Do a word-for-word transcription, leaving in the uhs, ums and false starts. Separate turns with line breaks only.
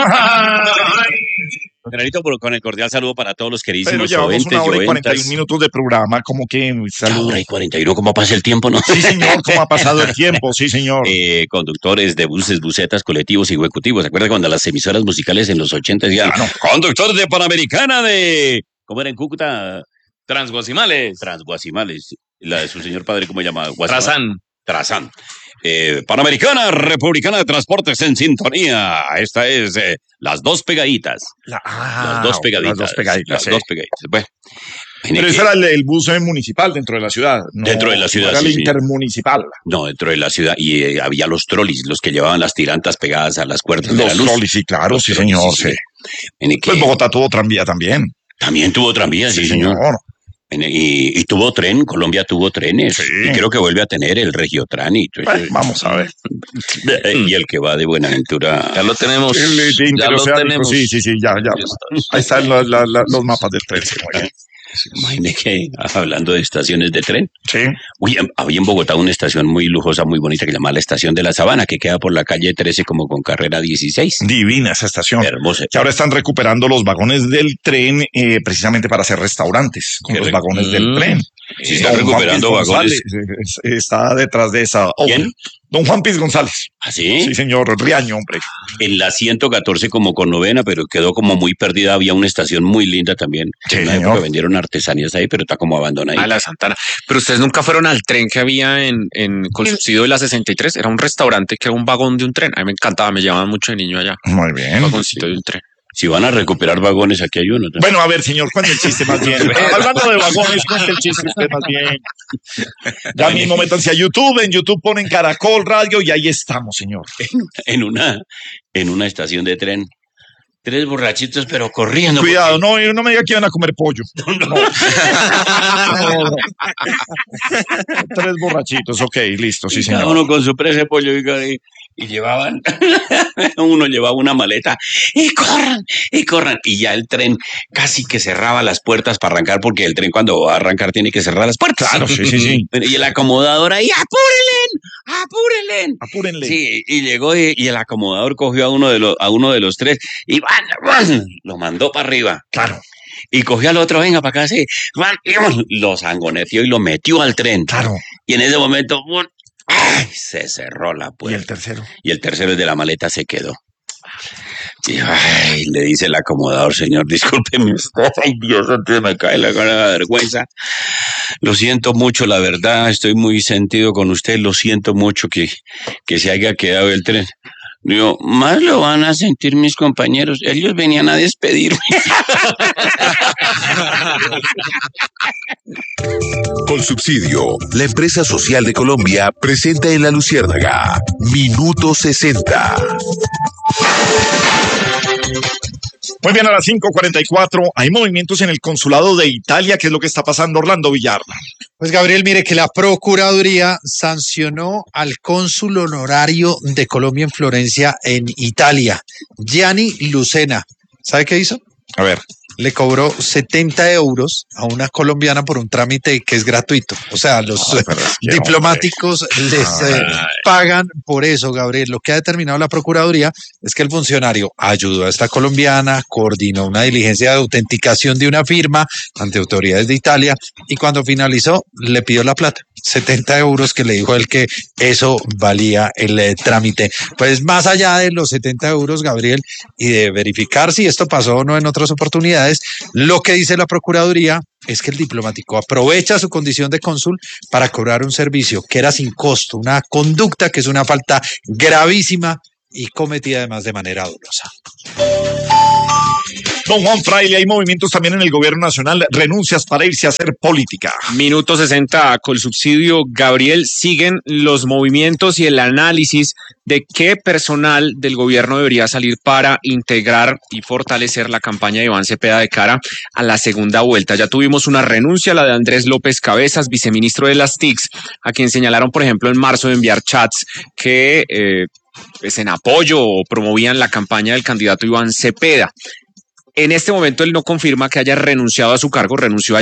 Granito, con el cordial saludo para todos los queridísimos
Pero llevamos
oyentes
una hora y cuarenta y
oyentas.
un minutos de programa, como que saludo.
Una hora y cuarenta y uno, ¿cómo pasa el tiempo, no?
Sí, señor, ¿cómo ha pasado el tiempo? Sí, señor.
Eh, conductores de buses, busetas, colectivos y ejecutivos. ¿Se acuerdan cuando las emisoras musicales en los ochenta decían,
Claro.
conductor de Panamericana de... ¿Cómo era en Cúcuta?
Transguasimales.
Transguasimales. La de su señor padre, ¿cómo se llama? Guasimales.
Trazán.
Trazán. Eh, Panamericana Republicana de Transportes en sintonía. Esta es eh, las dos pegaditas.
La, ah,
las dos pegaditas.
Las dos pegaditas.
Las
sí.
dos pegaditas. Bueno.
Pero ese era el, el bus municipal dentro de la ciudad. No,
Dentro de la ciudad,
no era
sí,
el
sí.
intermunicipal.
No, dentro de la ciudad. Y eh, había los trolis, los que llevaban las tirantas pegadas a las cuerdas de la
Los
luz.
trolis, sí, claro,
Los
sí,
trolis,
señor,
sí,
sí.
sí. En el que
Pues Bogotá tuvo tranvía también.
también tuvo tranvía, sí, señor. En el- y, y tuvo tren, Colombia tuvo trenes.
Sí.
Y creo que vuelve a tener el Regiotran y todo
Bueno,
eso.
vamos a ver.
Eh, Y el que va de Buenaventura.
Ya lo tenemos.
El de
ya lo
interoceánico,
tenemos.
sí, sí, sí, ya, ya. Ahí están la- la- la- los mapas del tren. Sí, muy bien.
Imagine que, hablando de estaciones de tren,
Sí.
uy, em- había en Bogotá una estación muy lujosa, muy bonita, que se llama la Estación de la Sabana, que queda por la calle trece como con carrera dieciséis.
Divina esa estación.
Hermosa.
Que ahora están recuperando los vagones del tren eh, precisamente para hacer restaurantes con
Qué
los
rico.
vagones del
Mm.
tren.
Sí, están
Don Juan
recuperando
Piz
vagones.
González, eh, está detrás de esa obra.
¿Quién?
Don Juan Piz González.
¿Así?
Sí, señor, Riaño, hombre.
En la ciento catorce como con novena, pero quedó como muy perdida. Había una estación muy linda también.
Sí,
en una
señor.
época vendieron artesanías ahí, pero está como abandonada.
A la Santana. Pero ustedes nunca fueron al tren que había en, en con subsidio de la sesenta y tres. Era un restaurante que era un vagón de un tren. A mí me encantaba, me llevaban mucho de niño allá.
Muy
Un
bien.
vagoncito de un tren.
Si van a recuperar vagones, aquí hay uno.
Bueno, a ver, señor, cuente el chiste más bien. Hablando de vagones, cuente el chiste usted más bien. Ya mismo métanse a YouTube, en YouTube ponen Caracol Radio y ahí estamos, señor.
En una, en una estación de tren. Tres borrachitos, pero corriendo.
Cuidado, no, no me diga que iban a comer pollo. No. No, no. Tres borrachitos, ok, listo, sí,
Y cada
señor.
uno con su presa de pollo y, y- y llevaban, uno llevaba una maleta y corran, y corran. Y ya el tren casi que cerraba las puertas para arrancar, porque el tren cuando va a arrancar tiene que cerrar las puertas.
Claro, sí, sí, sí.
Y el acomodador ahí, apúrenle, apúrenle.
Apúrenle.
Sí, y llegó y, y el acomodador cogió a uno de los, a uno de los tres y ¡van, van! Lo mandó para arriba.
Claro,
Y cogió al otro, venga para acá, sí, ¡van! Y ¡van! Lo sangoneció y lo metió al tren.
claro.
Y en ese momento, ¡bum! ¡ay! Se cerró la
Y
puerta.
el tercero.
Y el tercero, el de la maleta, se quedó. Y, ay, le dice el acomodador, señor, discúlpeme usted. Ay, Dios, antes me cae la cara de vergüenza. Lo siento mucho, la verdad, estoy muy sentido con usted. Lo siento mucho que, que se haya quedado el tren. Digo, más lo van a sentir mis compañeros. Ellos venían a despedirme.
Con Subsidio, la empresa social de Colombia presenta en La Luciérnaga Minuto sesenta.
Muy bien, a las cinco cuarenta y cuatro hay movimientos en el consulado de Italia. ¿Qué es lo que está pasando, Orlando Villar?
Pues Gabriel, mire que la Procuraduría sancionó al cónsul honorario de Colombia en Florencia, en Italia, Gianni Lucena. ¿Sabe qué hizo?
A ver.
Le cobró setenta euros a una colombiana por un trámite que es gratuito. O sea, los
Ay, pero es que,
diplomáticos les eh,
Ay.
pagan por eso, Gabriel. Lo que ha determinado la Procuraduría es que el funcionario ayudó a esta colombiana, coordinó una diligencia de autenticación de una firma ante autoridades de Italia y cuando finalizó le pidió la plata, setenta euros, que le dijo él que eso valía el eh, trámite. Pues más allá de los setenta euros, Gabriel, y de verificar si esto pasó o no en otras oportunidades, lo que dice la Procuraduría es que el diplomático aprovecha su condición de cónsul para cobrar un servicio que era sin costo, una conducta que es una falta gravísima y cometida además de manera dolosa.
Don Juan Fraile, hay movimientos también en el gobierno nacional, renuncias para irse a hacer política.
Minuto sesenta, con subsidio, Gabriel, siguen los movimientos y el análisis de qué personal del gobierno debería salir para integrar y fortalecer la campaña de Iván Cepeda de cara a la segunda vuelta. Ya tuvimos una renuncia, la de Andrés López Cabezas, viceministro de las T I Cs, a quien señalaron, por ejemplo, en marzo de enviar chats que eh, pues en apoyo o promovían la campaña del candidato Iván Cepeda. En este momento él no confirma que haya renunciado a su cargo, renunció